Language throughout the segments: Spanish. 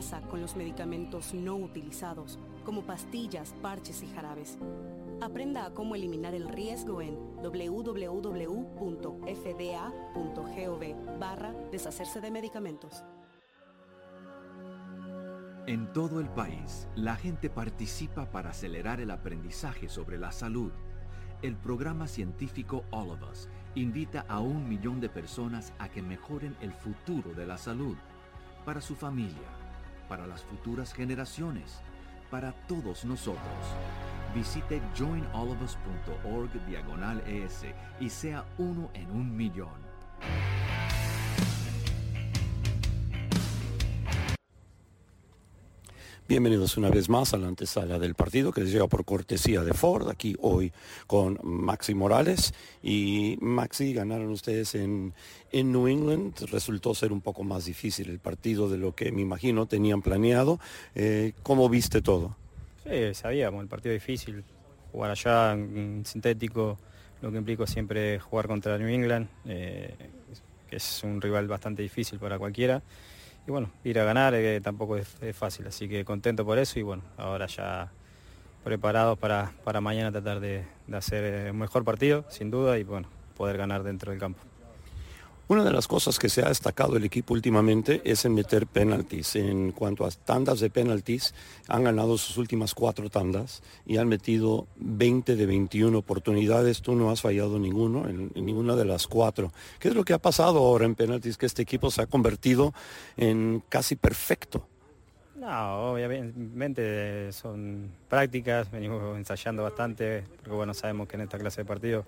casa con los medicamentos no utilizados, como pastillas, parches y jarabes. Aprenda a cómo eliminar el riesgo en www.fda.gov/deshacerse de medicamentos. En todo el país, la gente participa para acelerar el aprendizaje sobre la salud. El programa científico All of Us invita a 1 millón de personas a que mejoren el futuro de la salud, para su familia, para las futuras generaciones, para todos nosotros. Visite joinallofus.org/ES y sea uno en 1 millón. Bienvenidos una vez más a la antesala del partido que les llega por cortesía de Ford, aquí hoy con Maxi Morales. Y Maxi, ganaron ustedes en New England, resultó ser un poco más difícil el partido de lo que me imagino tenían planeado. ¿Cómo viste todo? Sí, sabíamos, el partido difícil, jugar allá en sintético, lo que implica siempre jugar contra New England, que es un rival bastante difícil para cualquiera. Y bueno, ir a ganar tampoco es fácil, así que contento por eso y bueno, ahora ya preparados para mañana tratar de hacer un mejor partido, sin duda, y bueno, poder ganar dentro del campo. Una de las cosas que se ha destacado el equipo últimamente es en meter penaltis. En cuanto a tandas de penaltis, han ganado sus últimas 4 tandas y han metido 20 de 21 oportunidades. Tú no has fallado ninguno en ninguna de las 4. ¿Qué es lo que ha pasado ahora en penaltis? Que este equipo se ha convertido en casi perfecto. No, obviamente son prácticas, venimos ensayando bastante, porque bueno, sabemos que en esta clase de partido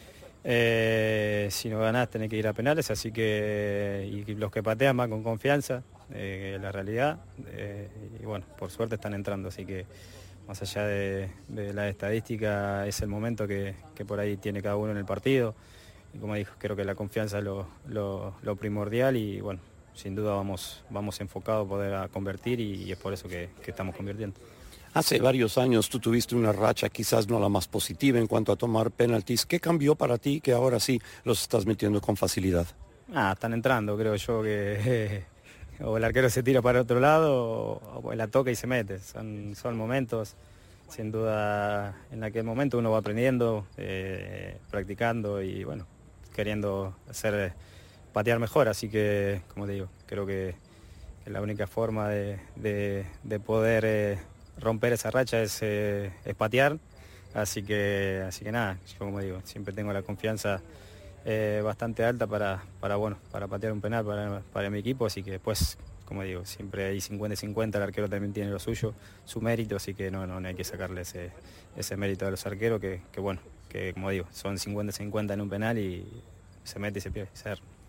si no ganás tenés que ir a penales, así que y los que patean van con confianza, la realidad, y bueno, por suerte están entrando, así que más allá de la estadística es el momento que por ahí tiene cada uno en el partido, y como dijo, creo que la confianza es lo primordial y bueno, sin duda vamos enfocados a poder convertir y es por eso que estamos convirtiendo. Hace varios años tú tuviste una racha quizás no la más positiva en cuanto a tomar penaltis. ¿Qué cambió para ti que ahora sí los estás metiendo con facilidad? Están entrando, creo yo que o el arquero se tira para otro lado o la toca y se mete. Son momentos, sin duda en aquel momento uno va aprendiendo, practicando y bueno, queriendo patear mejor. Así que, como te digo, creo que la única forma de poder romper esa racha es patear, así que nada, yo como digo, siempre tengo la confianza bastante alta para patear un penal para mi equipo, así que después, como digo, siempre hay 50-50, el arquero también tiene lo suyo, su mérito, así que no hay que sacarle ese mérito a los arqueros, que bueno, que como digo, son 50-50 en un penal y se mete y se pierde.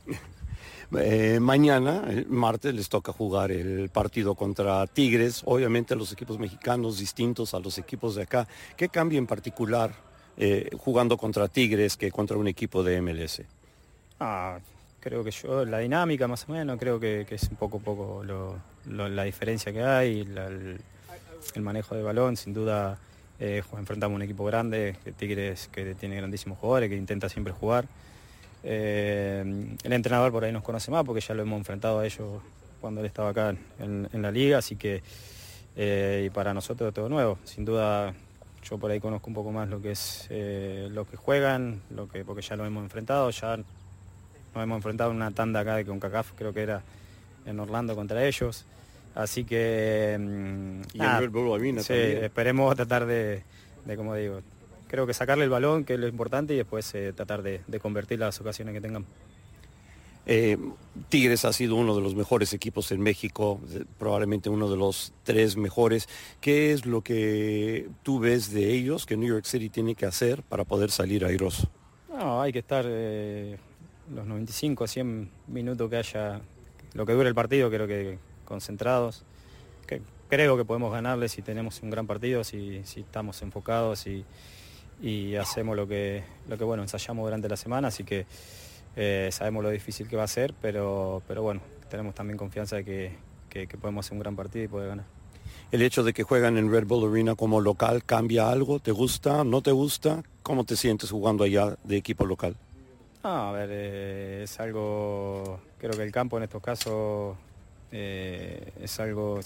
Mañana, el martes, les toca jugar el partido contra Tigres. Obviamente los equipos mexicanos distintos a los equipos de acá. ¿Qué cambia en particular jugando contra Tigres que contra un equipo de MLS? Creo que la dinámica más o menos, creo que es un poco la diferencia que hay, el manejo de balón, sin duda enfrentamos un equipo grande, Tigres que tiene grandísimos jugadores, que intenta siempre jugar. El entrenador por ahí nos conoce más porque ya lo hemos enfrentado a ellos cuando él estaba acá en la liga, así que y para nosotros todo nuevo, sin duda yo por ahí conozco un poco más lo que es lo que juegan, porque ya lo hemos enfrentado, ya nos hemos enfrentado en una tanda acá de CONCACAF, creo que era en Orlando contra ellos, así que y en Red Bull Arena sí, también. esperemos tratar de como digo, creo que sacarle el balón, que es lo importante, y después tratar de convertir las ocasiones que tengan. Tigres ha sido uno de los mejores equipos en México, probablemente uno de los 3 mejores. ¿Qué es lo que tú ves de ellos que New York City tiene que hacer para poder salir airoso? No, hay que estar los 95 a 100 minutos que haya, lo que dure el partido, creo que concentrados. Creo que podemos ganarles si tenemos un gran partido, si estamos enfocados y hacemos lo que bueno, ensayamos durante la semana, así que sabemos lo difícil que va a ser, pero bueno, tenemos también confianza de que podemos hacer un gran partido y poder ganar. ¿El hecho de que juegan en Red Bull Arena como local cambia algo? ¿Te gusta? ¿No te gusta? ¿Cómo te sientes jugando allá de equipo local? A ver, es algo, creo que el campo en estos casos es algo,